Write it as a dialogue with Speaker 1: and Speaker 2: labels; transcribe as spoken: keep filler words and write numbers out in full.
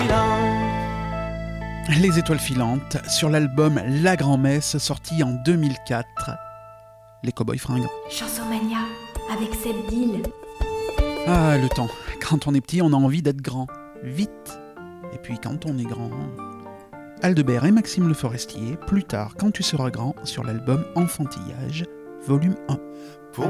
Speaker 1: Les étoiles filantes sur l'album La Grand-Messe sorti en deux mille quatre. Les Cowboys Fringants.
Speaker 2: Chansomania avec Seb Dill.
Speaker 1: Ah, le temps. Quand on est petit, on a envie d'être grand. Vite. Et puis quand on est grand... Aldebert et Maxime Le Forestier, plus tard, quand tu seras grand, sur l'album Enfantillage, volume un.
Speaker 3: Pour